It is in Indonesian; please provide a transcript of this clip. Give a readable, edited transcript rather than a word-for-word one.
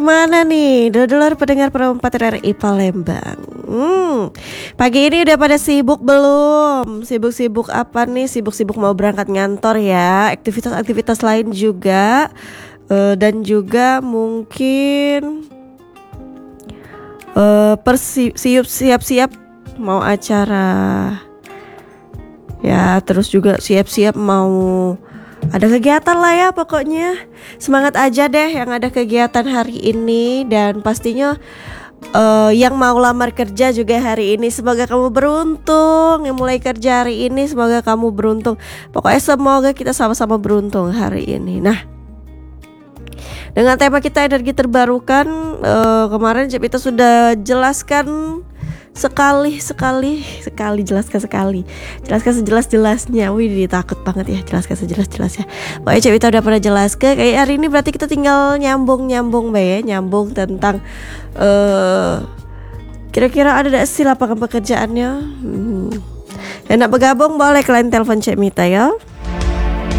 Mana nih, dulur pendengar Perempat RRI Palembang. Pagi ini udah pada sibuk belum? Sibuk-sibuk apa nih? Sibuk-sibuk mau berangkat ngantor ya. Aktivitas-aktivitas lain juga. Dan juga mungkin siap-siap mau acara. Ya, terus juga siap-siap mau ada kegiatan lah ya pokoknya. Semangat aja deh yang ada kegiatan hari ini. Dan pastinya yang mau lamar kerja juga hari ini, semoga kamu beruntung. Yang mulai kerja hari ini, semoga kamu beruntung. Pokoknya semoga kita sama-sama beruntung hari ini. Nah, dengan tema kita energi terbarukan, kemarin kita sudah jelaskan jelaskan sejelas-jelasnya. Wih, takut banget ya, jelaskan sejelas-jelasnya. Pokoknya Cik Wita udah pernah jelaskan. Kayak hari ini berarti kita tinggal nyambung nyambung tentang kira-kira ada gak sih lapangan pekerjaannya. Enak bergabung boleh kalian telepon Cik Mita ya.